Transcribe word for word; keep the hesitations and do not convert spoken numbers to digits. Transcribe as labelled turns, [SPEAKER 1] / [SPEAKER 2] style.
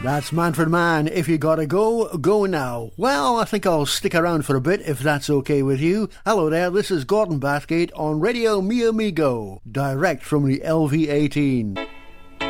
[SPEAKER 1] That's Manfred Mann. If you gotta go, go now. Well, I think I'll stick around for a bit if that's okay with you. Hello there, this is Gordon Bathgate on Radio Mi Amigo, direct from the L V eighteen.